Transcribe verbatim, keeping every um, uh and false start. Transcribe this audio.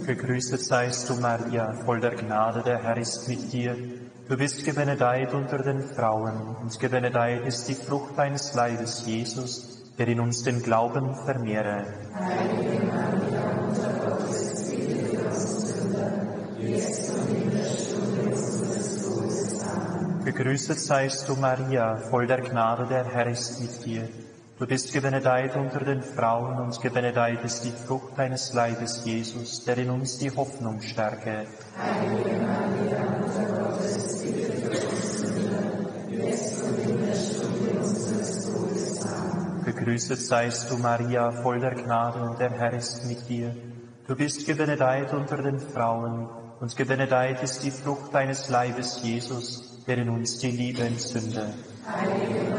Gegrüßet seist du, Maria, voll der Gnade, der Herr ist mit dir. Du bist gebenedeit unter den Frauen, und gebenedeit ist die Frucht deines Leibes, Jesus, der in uns den Glauben vermehre. Heilige Maria, Mutter Gottes, bitte für uns Sünder, jetzt und in der Stunde unseres Todes. Amen. Gegrüßet seist du, Maria, voll der Gnade, der Herr ist mit dir. Du bist gebenedeit unter den Frauen, und gebenedeit ist die Frucht deines Leibes, Jesus, der in uns die Hoffnung stärke. Heilige Maria, Mutter Gottes, bitte für uns Sünder, jetzt und in der Stunde unseres Todes. Amen. Gegrüßet seist du, Maria, voll der Gnade, der Herr ist mit dir. Du bist gebenedeit unter den Frauen, und gebenedeit ist die Frucht deines Leibes, Jesus, der in uns die Liebe entzünde. Heilige